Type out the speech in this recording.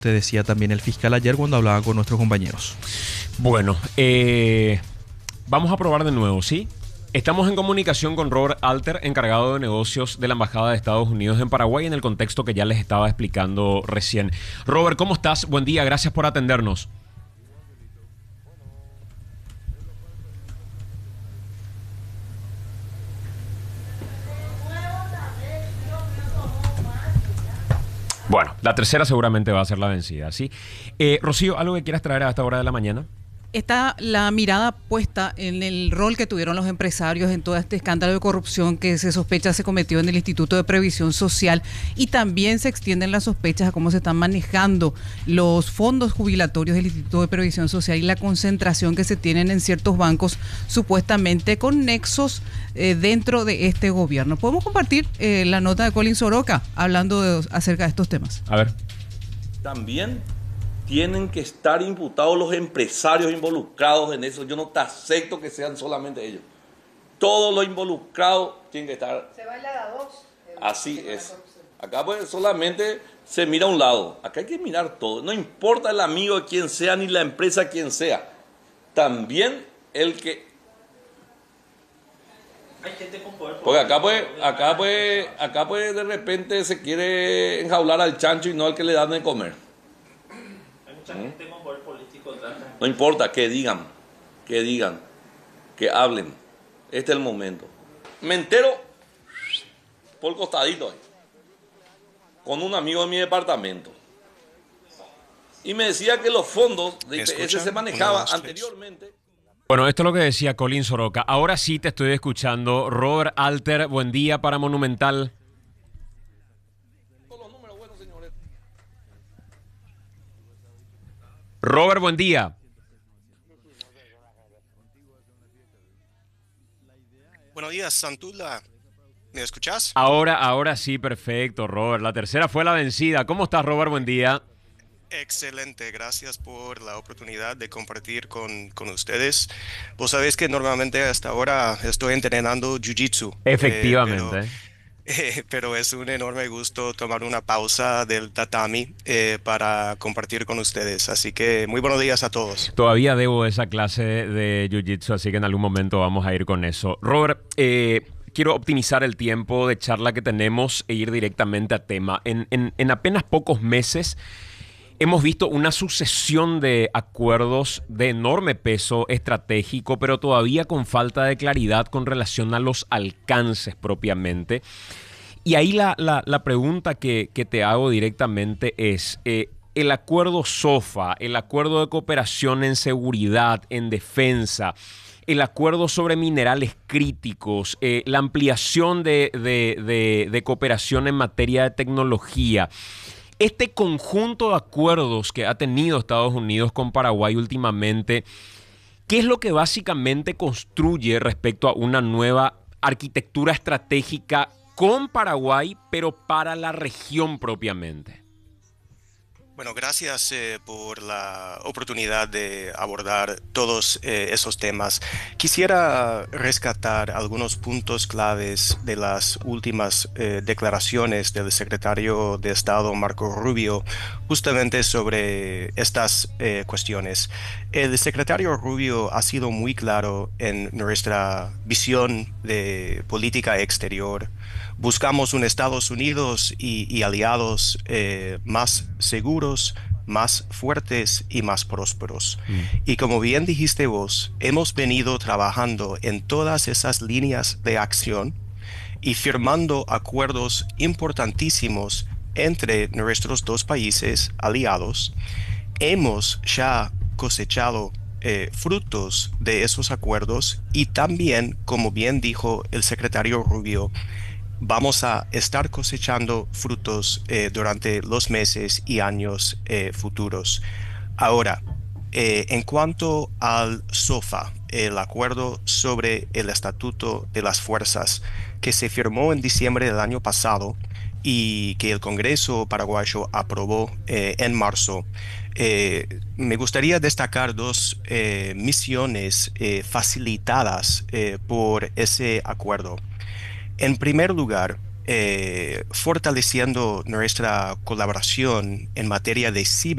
te decía también el fiscal ayer cuando hablaba con nuestros compañeros. Bueno, vamos a probar de nuevo, ¿sí? Estamos en comunicación con Robert Alter, encargado de negocios de la Embajada de Estados Unidos en Paraguay, en el contexto que ya les estaba explicando recién. Robert, ¿cómo estás? Buen día, gracias por atendernos. Bueno, la tercera seguramente va a ser la vencida, ¿sí? Rocío, ¿algo que quieras traer a esta hora de la mañana? Está la mirada puesta en el rol que tuvieron los empresarios en todo este escándalo de corrupción que se sospecha se cometió en el Instituto de Previsión Social, y también se extienden las sospechas a cómo se están manejando los fondos jubilatorios del Instituto de Previsión Social y la concentración que se tienen en ciertos bancos supuestamente con nexos dentro de este gobierno. Podemos compartir la nota de Colin Soroka hablando acerca de estos temas. A ver. También tienen que estar imputados los empresarios involucrados en eso. Yo no te acepto que sean solamente ellos. Todos los involucrados tienen que estar. Se baila a dos. Así es. Acá pues solamente se mira a un lado. Acá hay que mirar todo. No importa el amigo de quien sea ni la empresa quien sea. También el que. Hay gente con poder. Porque acá pues de repente se quiere enjaular al chancho y no al que le dan de comer. Gente con poder político. No importa, que digan, que hablen. Este es el momento. Me entero por costadito con un amigo de mi departamento. Y me decía que los fondos de IPS se manejaban anteriormente. Bueno, esto es lo que decía Colin Soroka. Ahora sí te estoy escuchando. Robert Alter, buen día para Monumental. Robert, buen día. Buenos días, Santula. ¿Me escuchás? Ahora sí, perfecto, Robert. La tercera fue la vencida. ¿Cómo estás, Robert? Buen día. Excelente, gracias por la oportunidad de compartir con ustedes. Vos sabés que normalmente hasta ahora estoy entrenando Jiu-Jitsu. Efectivamente. Pero es un enorme gusto tomar una pausa del tatami para compartir con ustedes. Así que muy buenos días a todos. Todavía debo esa clase de Jiu-Jitsu, así que en algún momento vamos a ir con eso. Robert, quiero optimizar el tiempo de charla que tenemos e ir directamente a tema. En apenas pocos meses hemos visto una sucesión de acuerdos de enorme peso estratégico, pero todavía con falta de claridad con relación a los alcances propiamente. Y ahí la pregunta que te hago directamente es, el acuerdo SOFA, el acuerdo de cooperación en seguridad, en defensa, el acuerdo sobre minerales críticos, la ampliación de cooperación en materia de tecnología. Este conjunto de acuerdos que ha tenido Estados Unidos con Paraguay últimamente, ¿qué es lo que básicamente construye respecto a una nueva arquitectura estratégica con Paraguay, pero para la región propiamente? Bueno, gracias por la oportunidad de abordar todos esos temas. Quisiera rescatar algunos puntos claves de las últimas declaraciones del secretario de Estado Marco Rubio justamente sobre estas cuestiones. El secretario Rubio ha sido muy claro en nuestra visión de política exterior. Buscamos un Estados Unidos y aliados más seguros, más fuertes y más prósperos. Y como bien dijiste vos, hemos venido trabajando en todas esas líneas de acción y firmando acuerdos importantísimos entre nuestros dos países aliados. Hemos ya cosechado frutos de esos acuerdos y también, como bien dijo el secretario Rubio, vamos a estar cosechando frutos durante los meses y años futuros. Ahora, en cuanto al SOFA, el acuerdo sobre el Estatuto de las Fuerzas, que se firmó en diciembre del año pasado y que el Congreso paraguayo aprobó en marzo, me gustaría destacar dos misiones facilitadas por ese acuerdo. En primer lugar, fortaleciendo nuestra colaboración en materia de